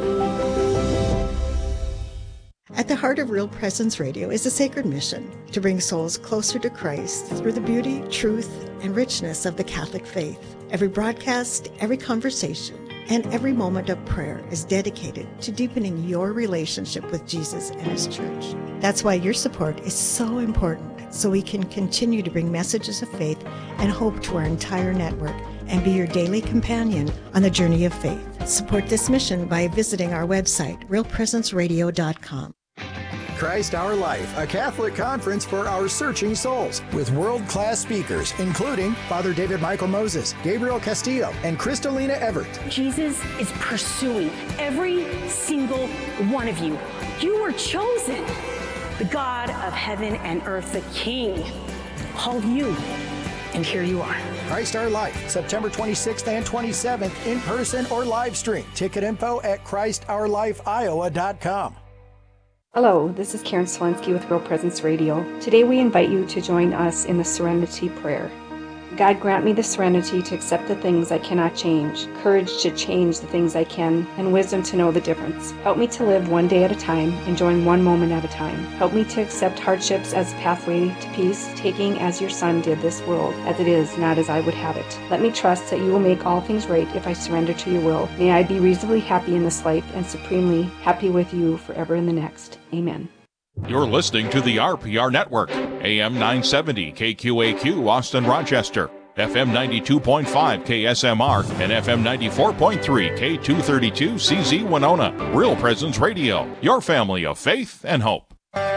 Speaker 22: At the heart of Real Presence Radio is a sacred mission to bring souls closer to Christ through the beauty, truth, and richness of the Catholic faith. Every broadcast, every conversation, and every moment of prayer is dedicated to deepening your relationship with Jesus and His church. That's why your support is so important, so we can continue to bring messages of faith and hope to our entire network and be your daily companion on the journey of faith. Support this mission by visiting our website, real presence radio dot com.
Speaker 23: Christ Our Life, a Catholic conference for our searching souls, with world-class speakers, including Father David Michael Moses, Gabriel Castillo, and Kristalina Everett.
Speaker 24: Jesus is pursuing every single one of you. You were chosen. The God of heaven and earth, the King, called you, and here you are.
Speaker 23: Christ Our Life, September twenty-sixth and twenty-seventh, in person or live stream. Ticket info at christ our life iowa dot com.
Speaker 25: Hello, this is Karen Swensky with Real Presence Radio. Today we invite you to join us in the Serenity Prayer. God, grant me the serenity to accept the things I cannot change, courage to change the things I can, and wisdom to know the difference. Help me to live one day at a time, enjoying one moment at a time. Help me to accept hardships as a pathway to peace, taking as your Son did this world, as it is, not as I would have it. Let me trust that you will make all things right if I surrender to your will. May I be reasonably happy in this life and supremely happy with you forever in the next. Amen.
Speaker 26: You're listening to the R P R Network, A M nine seventy K Q A Q Austin Rochester, F M ninety-two point five K S M R, and F M ninety-four point three K two thirty-two C Z Winona. Real Presence Radio, your family of faith and hope.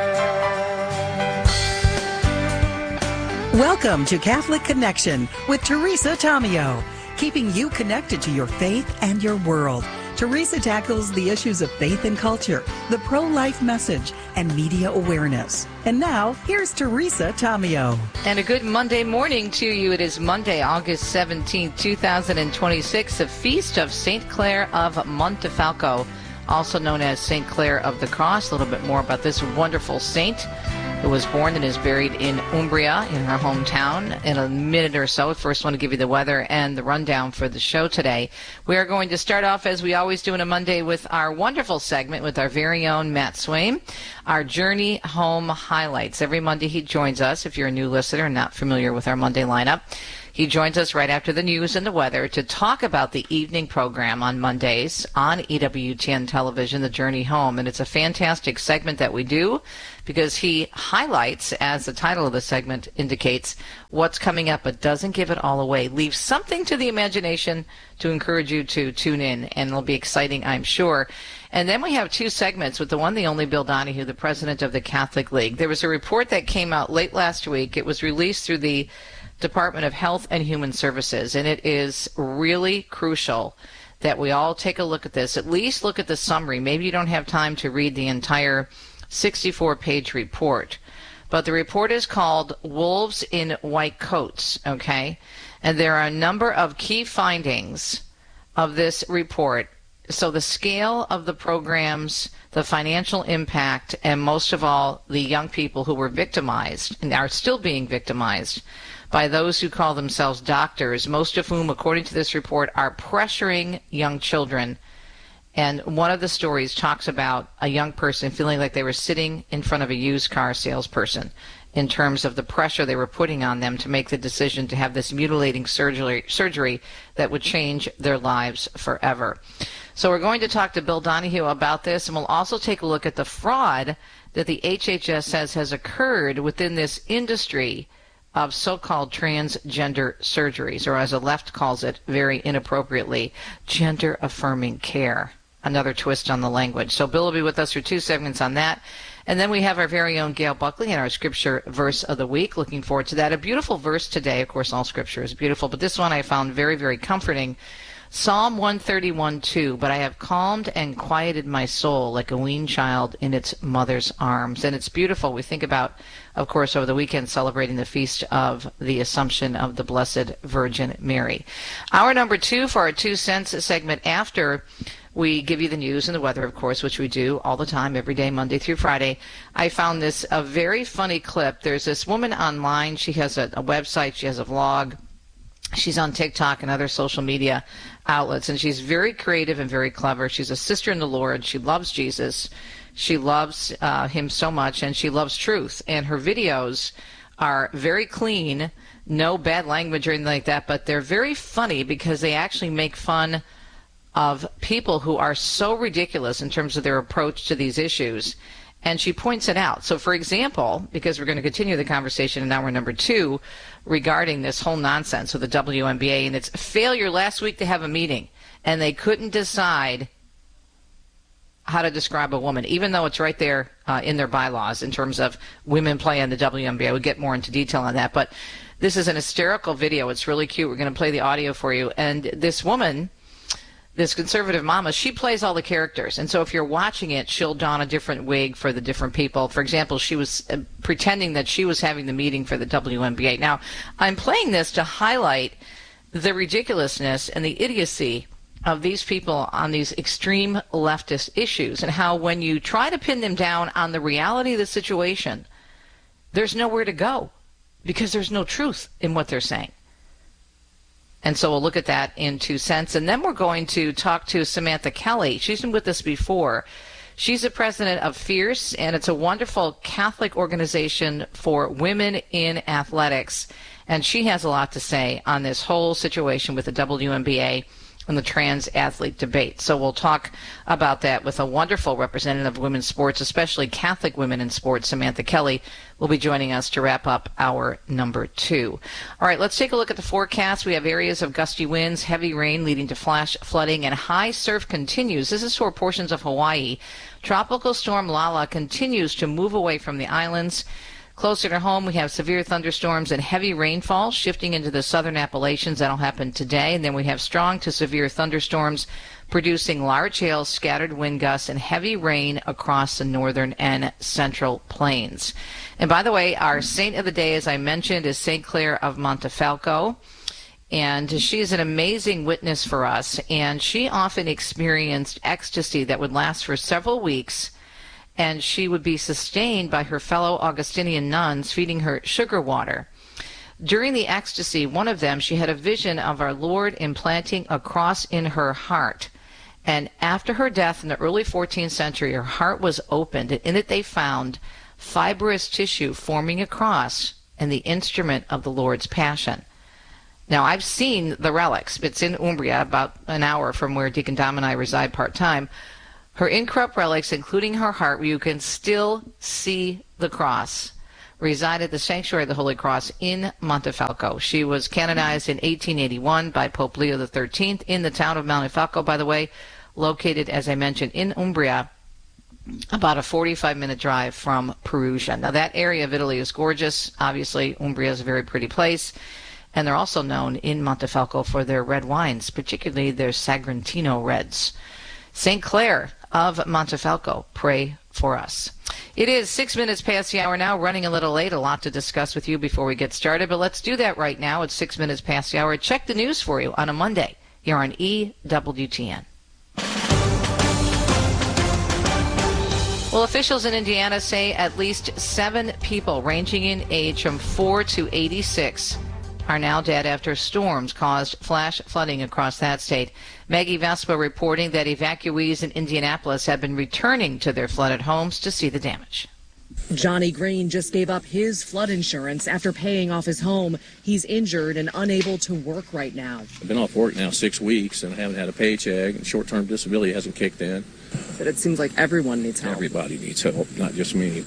Speaker 17: Welcome to Catholic Connection with Teresa Tomeo, keeping you connected to your faith and your world. Teresa tackles the issues of faith and culture, the pro-life message, and media awareness. And now, here's Teresa Tomeo.
Speaker 27: And a good Monday morning to you. It is Monday, August seventeenth, two thousand twenty-six, a feast of Saint Clare of Montefalco, also known as Saint Clare of the Cross. A little bit more about this wonderful saint. who was born and is buried in Umbria, in her hometown. In a minute or so, first want to give you the weather and the rundown for the show today. We are going to start off, as we always do on a Monday, with our wonderful segment with our very own Matt Swaim, our Journey Home Highlights. Every Monday he joins us. If you're a new listener and not familiar with our Monday lineup, he joins us right after the news and the weather to talk about the evening program on Mondays on E W T N Television, The Journey Home. And it's a fantastic segment that we do because he highlights, as the title of the segment indicates, what's coming up, but doesn't give it all away. Leaves something to the imagination to encourage you to tune in, and it'll be exciting, I'm sure. And then we have two segments with the one, the only Bill Donahue, the president of the Catholic League. There was a report that came out late last week. It was released through the Department of Health and Human Services, and it is really crucial that we all take a look at this, at least look at the summary. Maybe you don't have time to read the entire sixty-four page report, but the report is called Wolves in White Coats, okay? And there are a number of key findings of this report. So the scale of the programs, the financial impact, and most of all, the young people who were victimized and are still being victimized by those who call themselves doctors, most of whom, according to this report, are pressuring young children. And one of the stories talks about a young person feeling like they were sitting in front of a used car salesperson in terms of the pressure they were putting on them to make the decision to have this mutilating surgery, surgery that would change their lives forever. So we're going to talk to Bill Donahue about this, and we'll also take a look at the fraud that the H H S says has occurred within this industry of so-called transgender surgeries, or as the left calls it very inappropriately, gender-affirming care. Another twist on the language. So Bill will be with us for two segments on that. And then we have our very own Gail Buckley and our scripture verse of the week. Looking forward to that. A beautiful verse today. Of course, all scripture is beautiful, but this one I found very, very comforting. Psalm one thirty-one two, but I have calmed and quieted my soul like a weaned child in its mother's arms. And it's beautiful. We think about, of course, over the weekend celebrating the feast of the Assumption of the Blessed Virgin Mary. Hour number two for our Two Cents segment after we give you the news and the weather, of course, which we do all the time, every day, Monday through Friday. I found this a very funny clip. There's this woman online. She has a, a website. She has a vlog. She's on TikTok and other social media outlets, and she's very creative and very clever. She's a sister in the Lord. She loves Jesus. She loves uh, him so much, and she loves truth. And her videos are very clean, no bad language or anything like that, but they're very funny because they actually make fun of people who are so ridiculous in terms of their approach to these issues. And she points it out. So, for example, because we're going to continue the conversation in hour number two regarding this whole nonsense with the W N B A and its failure last week to have a meeting, and they couldn't decide how to describe a woman, even though it's right there uh, in their bylaws in terms of women play in the W N B A. We'll get more into detail on that. But this is an hysterical video. It's really cute. We're going to play the audio for you. And this woman, this conservative mama, she plays all the characters. And so if you're watching it, she'll don a different wig for the different people. For example, she was uh, pretending that she was having the meeting for the W N B A. Now, I'm playing this to highlight the ridiculousness and the idiocy of these people on these extreme leftist issues, and how when you try to pin them down on the reality of the situation, there's nowhere to go because there's no truth in what they're saying. And so we'll look at that in Two Cents. And then we're going to talk to Samantha Kelly. She's been with us before. She's the president of Fierce, and it's a wonderful Catholic organization for women in athletics. And she has a lot to say on this whole situation with the W N B A and the trans athlete debate. So we'll talk about that with a wonderful representative of women's sports, especially Catholic women in sports. Samantha Kelly will be joining us to wrap up hour number two. All right, let's take a look at the forecast. We have areas of gusty winds, heavy rain leading to flash flooding, and high surf continues. This is for portions of Hawaii. Tropical storm Lala continues to move away from the islands. Closer to home, we have severe thunderstorms and heavy rainfall shifting into the southern Appalachians. That'll happen today. And then we have strong to severe thunderstorms producing large hail, scattered wind gusts, and heavy rain across the northern and central plains. And by the way, our saint of the day, as I mentioned, is Saint Clare of Montefalco. And she is an amazing witness for us. And she often experienced ecstasy that would last for several weeks. and she would be sustained by her fellow Augustinian nuns feeding her sugar water. During the ecstasy, one of them, she had a vision of our Lord implanting a cross in her heart. And after her death in the early fourteenth century, her heart was opened, and in it they found fibrous tissue forming a cross and the instrument of the Lord's Passion. Now, I've seen the relics. It's in Umbria, about an hour from where Deacon Dom and I reside part-time. Her incorrupt relics, including her heart, where you can still see the cross, reside at the Sanctuary of the Holy Cross in Montefalco. She was canonized in eighteen eighty-one by Pope Leo the thirteenth in the town of Montefalco, by the way, located, as I mentioned, in Umbria, about a forty-five minute drive from Perugia. Now, that area of Italy is gorgeous. Obviously, Umbria is a very pretty place. And they're also known in Montefalco for their red wines, particularly their Sagrantino reds. Saint Clare of Montefalco, pray for us. It is six minutes past the hour now, running a little late. A lot to discuss with you before we get started, but let's do that right now. It's six minutes past the hour. Check the news for you on a Monday here on E W T N. Well, officials in Indiana say at least seven people ranging in age from four to eighty-six are now dead after storms caused flash flooding across that state. Maggie Vespa reporting that evacuees in Indianapolis have been returning to their flooded homes to see the damage.
Speaker 2: Johnny Green just gave up his flood insurance after paying off his home. He's injured and unable to work right now.
Speaker 4: I've been off work now six weeks and haven't had a paycheck, and short-term disability hasn't kicked in.
Speaker 2: But it seems like everyone needs help.
Speaker 4: Everybody needs help, not just me.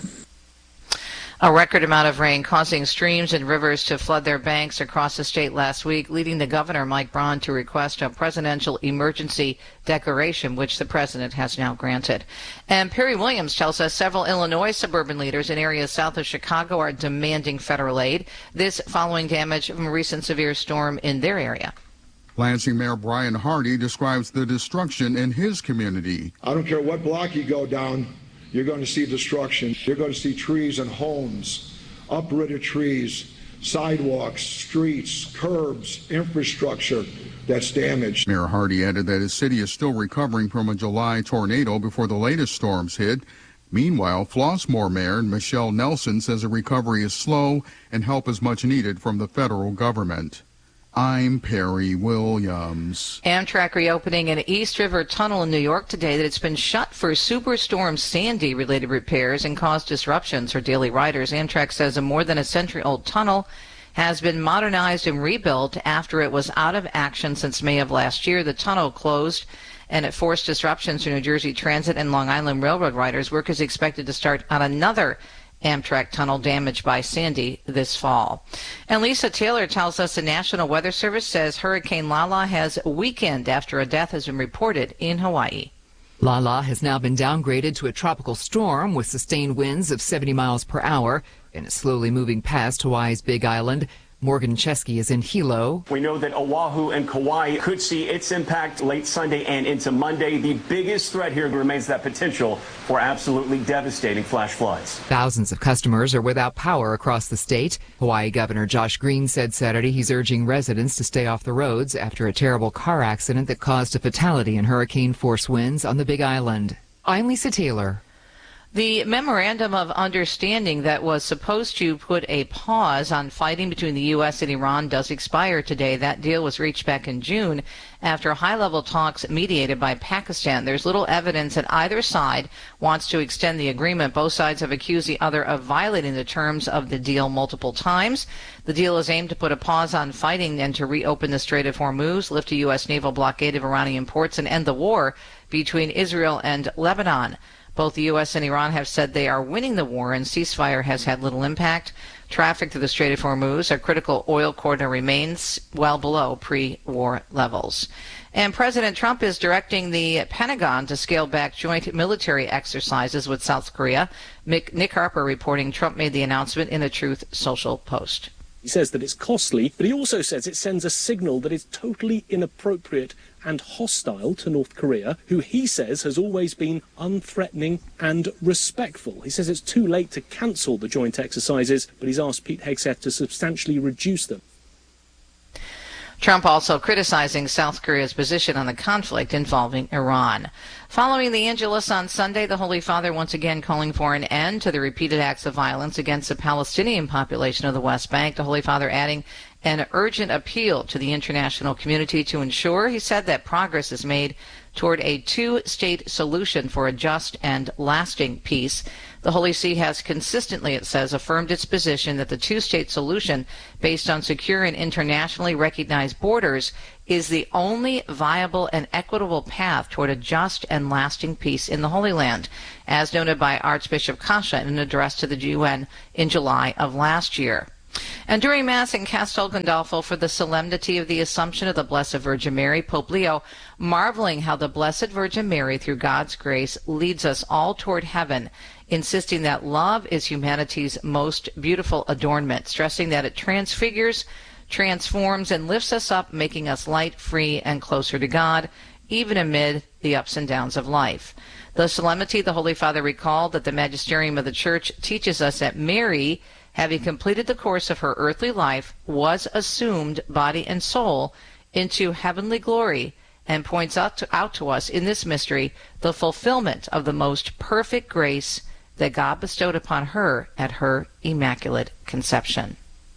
Speaker 27: A record amount of rain causing streams and rivers to flood their banks across the state last week, leading the governor, Mike Braun, to request a presidential emergency declaration, which the president has now granted. And Perry Williams tells us several Illinois suburban leaders in areas south of Chicago are demanding federal aid. This following damage from a recent severe storm in their area.
Speaker 5: Lansing Mayor Brian Hardy describes the destruction in his community.
Speaker 6: I don't care what block you go down, you're going to see destruction. You're going to see trees and homes, uprooted trees, sidewalks, streets, curbs, infrastructure that's damaged.
Speaker 5: Mayor Hardy added that his city is still recovering from a July tornado before the latest storms hit. Meanwhile, Flossmoor Mayor Michelle Nelson says the recovery is slow and help is much needed from the federal government. I'm Perry Williams.
Speaker 27: Amtrak reopening an East River tunnel in New York today that it's been shut for Superstorm Sandy related repairs and caused disruptions for daily riders. Amtrak says a more than a century old tunnel has been modernized and rebuilt after it was out of action since May of last year. The tunnel closed and it forced disruptions for New Jersey Transit and Long Island Railroad riders. Work is expected to start on another Amtrak tunnel damaged by Sandy this fall. And Lisa Taylor tells us the National Weather Service says Hurricane Lala has weakened after a death has been reported in Hawaii.
Speaker 7: Lala has now been downgraded to a tropical storm with sustained winds of seventy miles per hour and is slowly moving past Hawaii's Big Island. Morgan Chesky is in Hilo.
Speaker 9: We know that Oahu and Kauai could see its impact late Sunday and into Monday. The biggest threat here remains that potential for absolutely devastating flash floods.
Speaker 7: Thousands of customers are without power across the state. Hawaii Governor Josh Green said Saturday he's urging residents to stay off the roads after a terrible car accident that caused a fatality in hurricane-force winds on the Big Island. I'm Lisa Taylor.
Speaker 27: The memorandum of understanding that was supposed to put a pause on fighting between the U S and Iran does expire today. That deal was reached back in June after high-level talks mediated by Pakistan. There's little evidence that either side wants to extend the agreement. Both sides have accused the other of violating the terms of the deal multiple times. The deal is aimed to put a pause on fighting and to reopen the Strait of Hormuz, lift a U S naval blockade of Iranian ports, and end the war between Israel and Lebanon. Both the U S and Iran have said they are winning the war, and ceasefire has had little impact. Traffic through the Strait of Hormuz, a critical oil corridor, remains well below pre-war levels. And President Trump is directing the Pentagon to scale back joint military exercises with South Korea. Nick Harper reporting Trump made the announcement in a Truth Social post.
Speaker 10: He says that it's costly, but he also says it sends a signal that is totally inappropriate and hostile to North Korea, who he says has always been unthreatening and respectful. He says it's too late to cancel the joint exercises, but he's asked Pete Hegseth to substantially reduce them.
Speaker 27: Trump also criticizing South Korea's position on the conflict involving Iran. Following the Angelus on Sunday, the Holy Father once again calling for an end to the repeated acts of violence against the Palestinian population of the West Bank. The Holy Father adding an urgent appeal to the international community to ensure, he said, that progress is made toward a two-state solution for a just and lasting peace. The Holy See has consistently, it says, affirmed its position that the two-state solution based on secure and internationally recognized borders is the only viable and equitable path toward a just and lasting peace in the Holy Land, as noted by Archbishop Kasha in an address to the U N in July of last year. And during Mass in Castel Gandolfo for the solemnity of the Assumption of the Blessed Virgin Mary, Pope Leo, marveling how the Blessed Virgin Mary, through God's grace, leads us all toward heaven, insisting that love is humanity's most beautiful adornment, stressing that it transfigures, transforms, and lifts us up, making us light, free, and closer to God, even amid the ups and downs of life. The solemnity, the Holy Father recalled that the Magisterium of the Church teaches us that Mary, having completed the course of her earthly life, was assumed, body and soul, into heavenly glory, and points out to, out to us in this mystery the fulfillment of the most perfect grace that God bestowed upon her at her Immaculate Conception.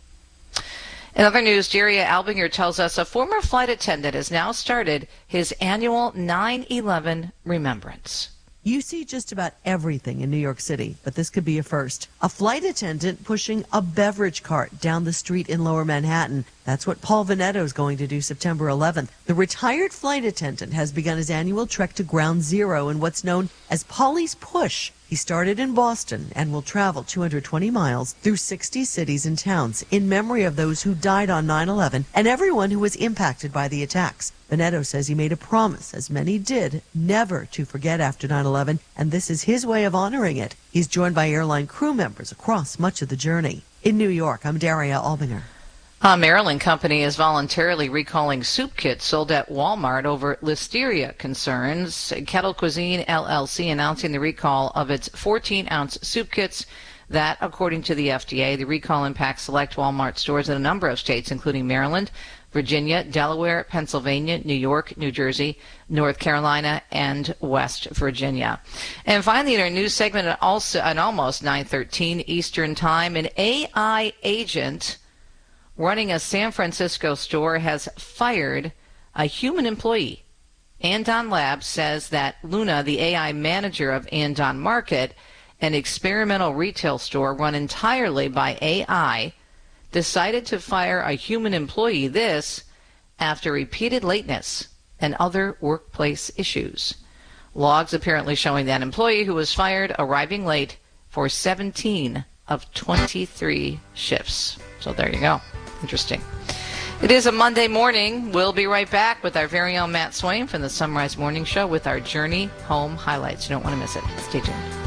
Speaker 27: In other news, Daria Albinger tells us a former flight attendant has now started his annual nine eleven remembrance.
Speaker 1: You see just about everything in New York City, but this could be a first. A flight attendant pushing a beverage cart down the street in Lower Manhattan. That's what Paul Veneto is going to do September eleventh. The retired flight attendant has begun his annual trek to Ground Zero in what's known as Paulie's Push. He started in Boston and will travel two hundred twenty miles through sixty cities and towns in memory of those who died on nine eleven and everyone who was impacted by the attacks. Veneto says he made a promise, as many did, never to forget after nine eleven, and this is his way of honoring it. He's joined by airline crew members across much of the journey. In New York, I'm Daria Albinger.
Speaker 27: A Maryland company is voluntarily recalling soup kits sold at Walmart over listeria concerns. Kettle Cuisine L L C announcing the recall of its fourteen ounce soup kits. That, according to the F D A, the recall impacts select Walmart stores in a number of states, including Maryland, Virginia, Delaware, Pennsylvania, New York, New Jersey, North Carolina, and West Virginia. And finally, in our news segment, at, also, at almost nine thirteen Eastern Time, an A I agent running a San Francisco store has fired a human employee. Andon Labs says that Luna, the A I manager of Andon Market, an experimental retail store run entirely by A I, decided to fire a human employee, this after repeated lateness and other workplace issues. Logs apparently showing that employee who was fired arriving late for seventeen of twenty-three shifts. So there you go. Interesting. It is a Monday morning. We'll be right back with our very own Matt Swain from the Sunrise Morning Show with our Journey Home highlights. You don't want to miss it. Stay tuned.